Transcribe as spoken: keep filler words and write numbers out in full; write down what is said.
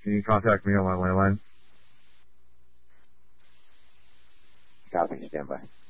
can you contact me on my landline? Copy, stand by.